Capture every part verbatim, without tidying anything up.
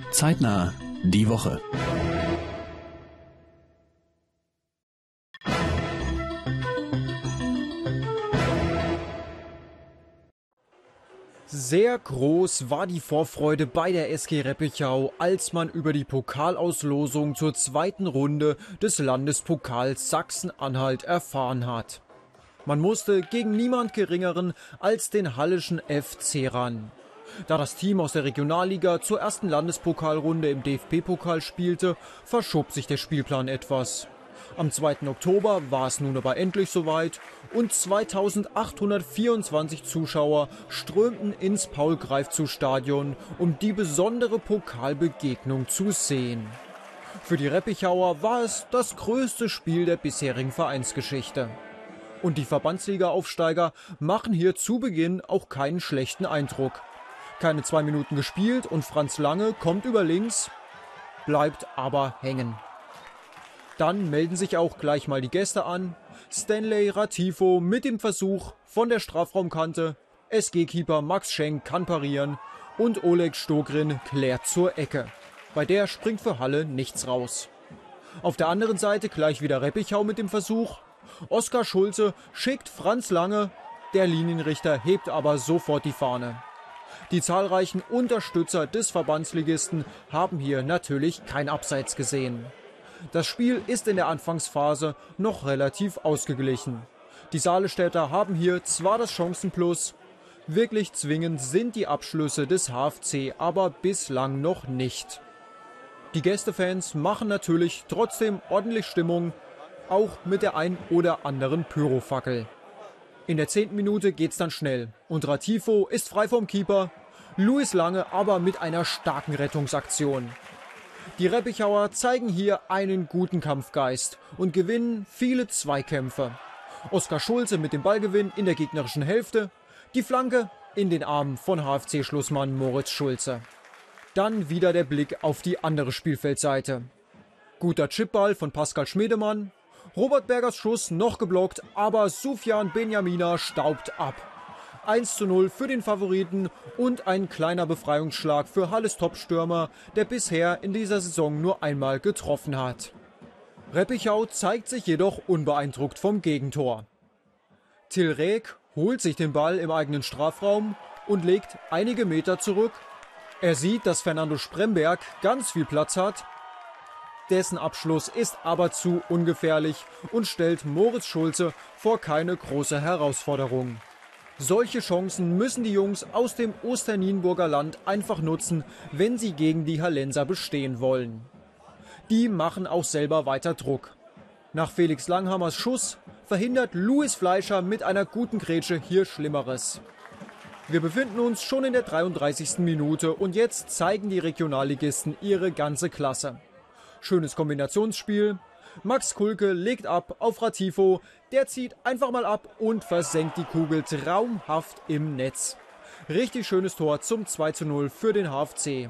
Zeitnah die Woche. Sehr groß war die Vorfreude bei der S G Reppichau, als man über die Pokalauslosung zur zweiten Runde des Landespokals Sachsen-Anhalt erfahren hat. Man musste gegen niemand Geringeren als den Halleschen F C ran. Da das Team aus der Regionalliga zur ersten Landespokalrunde im D F B-Pokal spielte, verschob sich der Spielplan etwas. Am zweiten Oktober war es nun aber endlich soweit und zweitausendachthundertvierundzwanzig Zuschauer strömten ins Paul-Greifzu-Stadion, um die besondere Pokalbegegnung zu sehen. Für die Reppichauer war es das größte Spiel der bisherigen Vereinsgeschichte. Und die Verbandsliga-Aufsteiger machen hier zu Beginn auch keinen schlechten Eindruck. Keine zwei Minuten gespielt und Franz Lange kommt über links, bleibt aber hängen. Dann melden sich auch gleich mal die Gäste an. Stanley Ratifo mit dem Versuch von der Strafraumkante. S G-Keeper Max Schenk kann parieren und Oleg Stogrin klärt zur Ecke. Bei der springt für Halle nichts raus. Auf der anderen Seite gleich wieder Reppichau mit dem Versuch. Oskar Schulze schickt Franz Lange. Der Linienrichter hebt aber sofort die Fahne. Die zahlreichen Unterstützer des Verbandsligisten haben hier natürlich kein Abseits gesehen. Das Spiel ist in der Anfangsphase noch relativ ausgeglichen. Die Salestädter haben hier zwar das Chancenplus, wirklich zwingend sind die Abschlüsse des H F C aber bislang noch nicht. Die Gästefans machen natürlich trotzdem ordentlich Stimmung, auch mit der ein oder anderen Pyrofackel. In der zehnten Minute geht's dann schnell und Ratifo ist frei vom Keeper, Luis Lange aber mit einer starken Rettungsaktion. Die Reppichauer zeigen hier einen guten Kampfgeist und gewinnen viele Zweikämpfe. Oskar Schulze mit dem Ballgewinn in der gegnerischen Hälfte, die Flanke in den Armen von H F C-Schlussmann Moritz Schulze. Dann wieder der Blick auf die andere Spielfeldseite. Guter Chipball von Pascal Schmedemann, Robert Bergers Schuss noch geblockt, aber Sufjan Benjamina staubt ab. eins zu null für den Favoriten und ein kleiner Befreiungsschlag für Halles Topstürmer, der bisher in dieser Saison nur einmal getroffen hat. Reppichau zeigt sich jedoch unbeeindruckt vom Gegentor. Till Reg holt sich den Ball im eigenen Strafraum und legt einige Meter zurück. Er sieht, dass Fernando Spremberg ganz viel Platz hat. Dessen Abschluss ist aber zu ungefährlich und stellt Moritz Schulze vor keine große Herausforderung. Solche Chancen müssen die Jungs aus dem Osternienburger Land einfach nutzen, wenn sie gegen die Hallenser bestehen wollen. Die machen auch selber weiter Druck. Nach Felix Langhammers Schuss verhindert Louis Fleischer mit einer guten Grätsche hier Schlimmeres. Wir befinden uns schon in der dreiunddreißigsten Minute und jetzt zeigen die Regionalligisten ihre ganze Klasse. Schönes Kombinationsspiel. Max Kulke legt ab auf Ratifo, der zieht einfach mal ab und versenkt die Kugel traumhaft im Netz. Richtig schönes Tor zum zwei zu null für den H F C.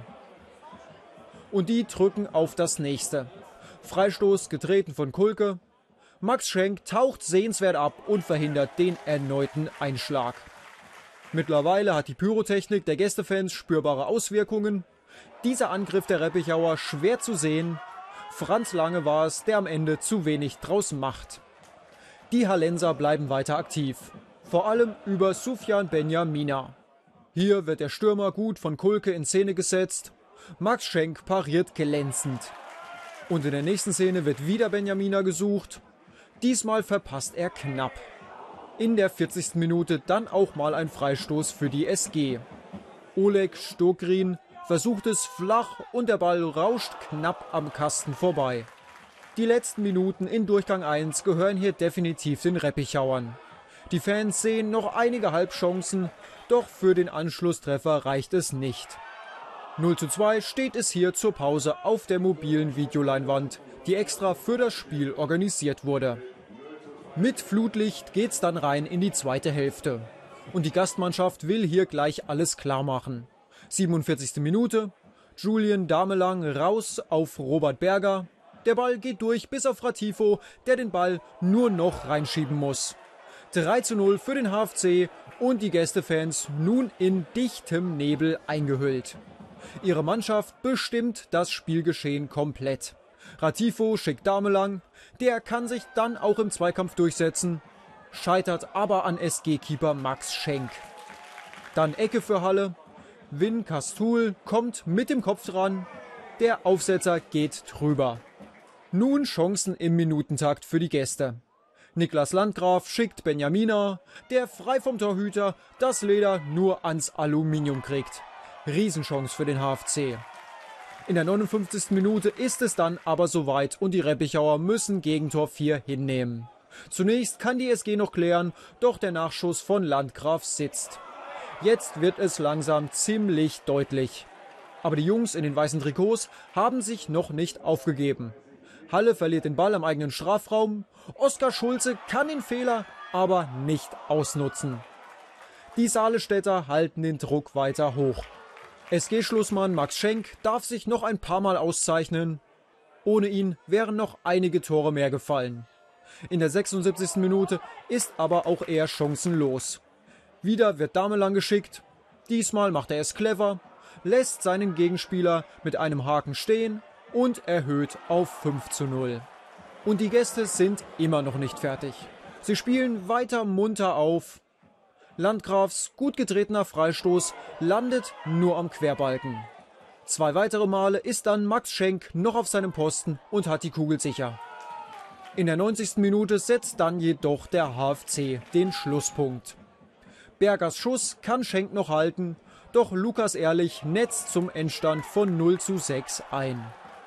Und die drücken auf das nächste. Freistoß getreten von Kulke. Max Schenk taucht sehenswert ab und verhindert den erneuten Einschlag. Mittlerweile hat die Pyrotechnik der Gästefans spürbare Auswirkungen. Dieser Angriff der Reppichauer schwer zu sehen. Franz Lange war es, der am Ende zu wenig draus macht. Die Hallenser bleiben weiter aktiv, vor allem über Sufjan Benjamina. Hier wird der Stürmer gut von Kulke in Szene gesetzt. Max Schenk pariert glänzend. Und in der nächsten Szene wird wieder Benjamina gesucht. Diesmal verpasst er knapp. In der vierzigsten Minute dann auch mal ein Freistoß für die S G. Oleg Stogrin versucht es flach und der Ball rauscht knapp am Kasten vorbei. Die letzten Minuten in Durchgang eins gehören hier definitiv den Reppichauern. Die Fans sehen noch einige Halbchancen, doch für den Anschlusstreffer reicht es nicht. null zu zwei steht es hier zur Pause auf der mobilen Videoleinwand, die extra für das Spiel organisiert wurde. Mit Flutlicht geht's dann rein in die zweite Hälfte. Und die Gastmannschaft will hier gleich alles klar machen. siebenundvierzigste Minute, Julian Damelang raus auf Robert Berger. Der Ball geht durch bis auf Ratifo, der den Ball nur noch reinschieben muss. drei zu null für den H F C und die Gästefans nun in dichtem Nebel eingehüllt. Ihre Mannschaft bestimmt das Spielgeschehen komplett. Ratifo schickt Damelang, der kann sich dann auch im Zweikampf durchsetzen, scheitert aber an S G-Keeper Max Schenk. Dann Ecke für Halle, Win Kastul kommt mit dem Kopf dran, der Aufsetzer geht drüber. Nun Chancen im Minutentakt für die Gäste. Niklas Landgraf schickt Benjamina, der frei vom Torhüter das Leder nur ans Aluminium kriegt. Riesenchance für den H F C. In der neunundfünfzigsten Minute ist es dann aber soweit und die Reppichauer müssen Gegentor vier hinnehmen. Zunächst kann die S G noch klären, doch der Nachschuss von Landgraf sitzt. Jetzt wird es langsam ziemlich deutlich. Aber die Jungs in den weißen Trikots haben sich noch nicht aufgegeben. Halle verliert den Ball am eigenen Strafraum. Oskar Schulze kann den Fehler aber nicht ausnutzen. Die Salestädter halten den Druck weiter hoch. S G-Schlussmann Max Schenk darf sich noch ein paar Mal auszeichnen. Ohne ihn wären noch einige Tore mehr gefallen. In der sechsundsiebzigsten Minute ist aber auch er chancenlos. Wieder wird Damelang geschickt. Diesmal macht er es clever, lässt seinen Gegenspieler mit einem Haken stehen und erhöht auf fünf zu null. Und die Gäste sind immer noch nicht fertig. Sie spielen weiter munter auf. Landgrafs gut getretener Freistoß landet nur am Querbalken. Zwei weitere Male ist dann Max Schenk noch auf seinem Posten und hat die Kugel sicher. In der neunzigsten Minute setzt dann jedoch der H F C den Schlusspunkt. Bergers Schuss kann Schenk noch halten, doch Lukas Ehrlich netzt zum Endstand von null zu sechs ein.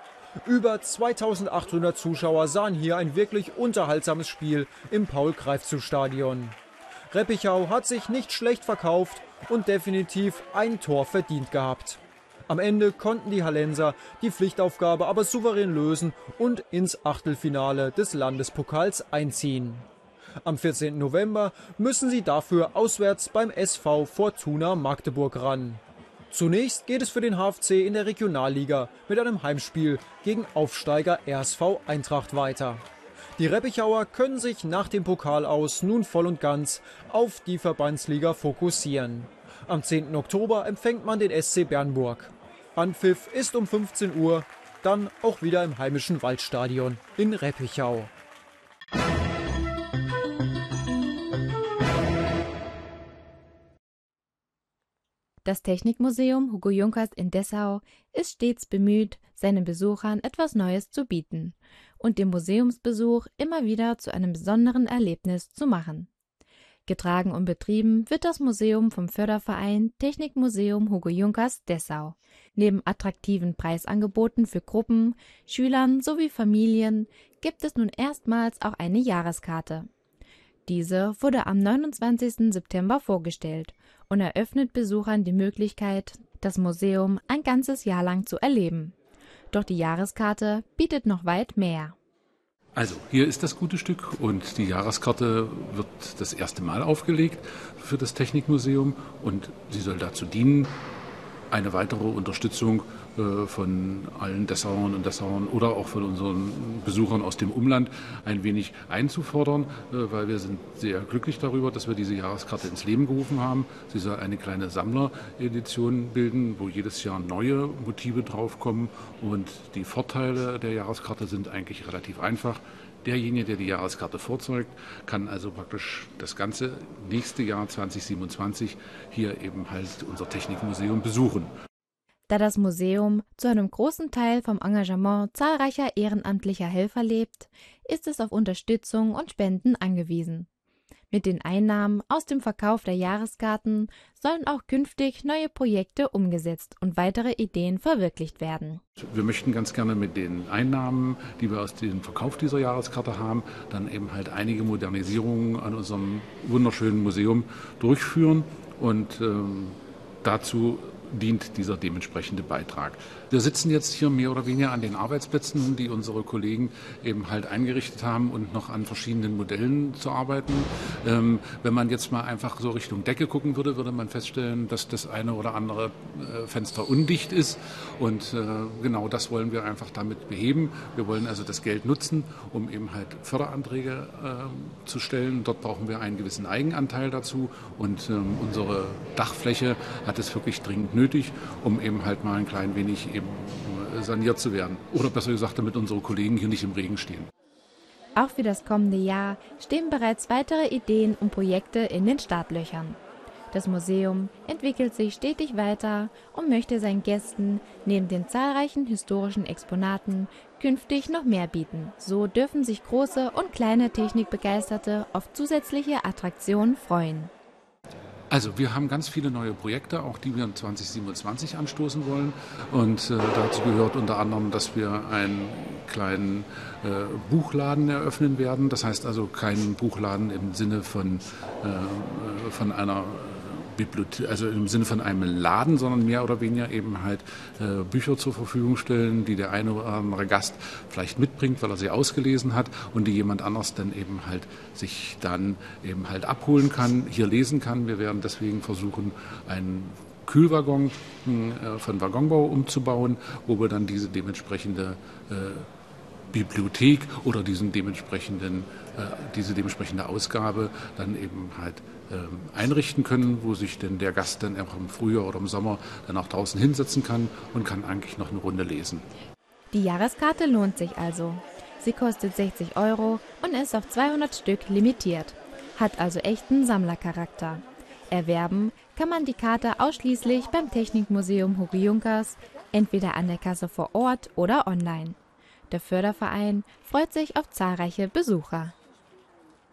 Über zweitausendachthundert Zuschauer sahen hier ein wirklich unterhaltsames Spiel im Paul-Greifzu-Stadion. Reppichau hat sich nicht schlecht verkauft und definitiv ein Tor verdient gehabt. Am Ende konnten die Hallenser die Pflichtaufgabe aber souverän lösen und ins Achtelfinale des Landespokals einziehen. Am vierzehnten November müssen sie dafür auswärts beim S V Fortuna Magdeburg ran. Zunächst geht es für den H F C in der Regionalliga mit einem Heimspiel gegen Aufsteiger R S V Eintracht weiter. Die Reppichauer können sich nach dem Pokal aus nun voll und ganz auf die Verbandsliga fokussieren. Am zehnten Oktober empfängt man den S C Bernburg. Anpfiff ist um fünfzehn Uhr, dann auch wieder im heimischen Waldstadion in Reppichau. Das Technikmuseum Hugo Junkers in Dessau ist stets bemüht, seinen Besuchern etwas Neues zu bieten und den Museumsbesuch immer wieder zu einem besonderen Erlebnis zu machen. Getragen und betrieben wird das Museum vom Förderverein Technikmuseum Hugo Junkers Dessau. Neben attraktiven Preisangeboten für Gruppen, Schülern sowie Familien gibt es nun erstmals auch eine Jahreskarte. Diese wurde am neunundzwanzigsten September vorgestellt und eröffnet Besuchern die Möglichkeit, das Museum ein ganzes Jahr lang zu erleben. Doch die Jahreskarte bietet noch weit mehr. Also, hier ist das gute Stück und die Jahreskarte wird das erste Mal aufgelegt für das Technikmuseum und sie soll dazu dienen, eine weitere Unterstützung äh, von allen Dessauern und Dessauern oder auch von unseren Besuchern aus dem Umland ein wenig einzufordern, äh, weil wir sind sehr glücklich darüber, dass wir diese Jahreskarte ins Leben gerufen haben. Sie soll eine kleine Sammleredition bilden, wo jedes Jahr neue Motive draufkommen und die Vorteile der Jahreskarte sind eigentlich relativ einfach. Derjenige, der die Jahreskarte vorzeugt, kann also praktisch das ganze nächste Jahr zwanzig siebenundzwanzig hier eben halt unser Technikmuseum besuchen. Da das Museum zu einem großen Teil vom Engagement zahlreicher ehrenamtlicher Helfer lebt, ist es auf Unterstützung und Spenden angewiesen. Mit den Einnahmen aus dem Verkauf der Jahreskarten sollen auch künftig neue Projekte umgesetzt und weitere Ideen verwirklicht werden. Wir möchten ganz gerne mit den Einnahmen, die wir aus dem Verkauf dieser Jahreskarte haben, dann eben halt einige Modernisierungen an unserem wunderschönen Museum durchführen und ähm, dazu dient dieser dementsprechende Beitrag. Wir sitzen jetzt hier mehr oder weniger an den Arbeitsplätzen, die unsere Kollegen eben halt eingerichtet haben und noch an verschiedenen Modellen zu arbeiten. Ähm, wenn man jetzt mal einfach so Richtung Decke gucken würde, würde man feststellen, dass das eine oder andere äh, Fenster undicht ist und äh, genau das wollen wir einfach damit beheben. Wir wollen also das Geld nutzen, um eben halt Förderanträge äh, zu stellen. Dort brauchen wir einen gewissen Eigenanteil dazu und ähm, unsere Dachfläche hat es wirklich dringend nötig. nötig, um eben halt mal ein klein wenig eben saniert zu werden. Oder besser gesagt, damit unsere Kollegen hier nicht im Regen stehen. Auch für das kommende Jahr stehen bereits weitere Ideen und Projekte in den Startlöchern. Das Museum entwickelt sich stetig weiter und möchte seinen Gästen neben den zahlreichen historischen Exponaten künftig noch mehr bieten. So dürfen sich große und kleine Technikbegeisterte auf zusätzliche Attraktionen freuen. Also wir haben ganz viele neue Projekte, auch die wir in zwanzig siebenundzwanzig anstoßen wollen. Und äh, dazu gehört unter anderem, dass wir einen kleinen äh, Buchladen eröffnen werden. Das heißt also keinen Buchladen im Sinne von, äh, von einer Bibliothek, also im Sinne von einem Laden, sondern mehr oder weniger eben halt äh, Bücher zur Verfügung stellen, die der eine oder andere Gast vielleicht mitbringt, weil er sie ausgelesen hat und die jemand anders dann eben halt sich dann eben halt abholen kann, hier lesen kann. Wir werden deswegen versuchen, einen Kühlwaggon äh, von Waggonbau umzubauen, wo wir dann diese dementsprechende äh, Bibliothek oder diesen dementsprechenden, äh, diese dementsprechende Ausgabe dann eben halt ähm, einrichten können, wo sich denn der Gast dann einfach im Frühjahr oder im Sommer dann auch draußen hinsetzen kann und kann eigentlich noch eine Runde lesen. Die Jahreskarte lohnt sich also. Sie kostet sechzig Euro und ist auf zweihundert Stück limitiert, hat also echten Sammlercharakter. Erwerben kann man die Karte ausschließlich beim Technikmuseum Hugo Junkers, entweder an der Kasse vor Ort oder online. Der Förderverein freut sich auf zahlreiche Besucher.